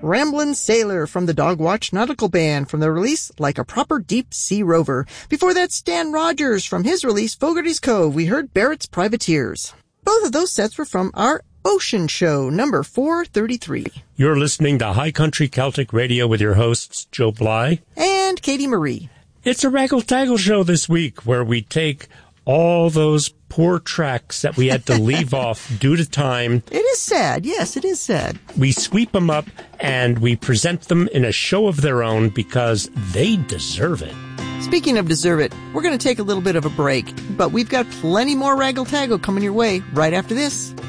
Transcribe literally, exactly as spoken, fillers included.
Ramblin' Sailor from the Dogwatch Nautical Band from the release Like a Proper Deep Sea Rover. Before that, Stan Rogers from his release Fogarty's Cove. We heard Barrett's Privateers. Both of those sets were from our Ocean Show, number four thirty-three. You're listening to High Country Celtic Radio with your hosts, Joe Bly and Katie Marie. It's a Raggle-Taggle show this week where we take all those poor tracks that we had to leave off due to time. It is sad. Yes, it is sad. We sweep them up and we present them in a show of their own because they deserve it. Speaking of deserve it, we're going to take a little bit of a break, but we've got plenty more Raggle-Taggle coming your way right after this.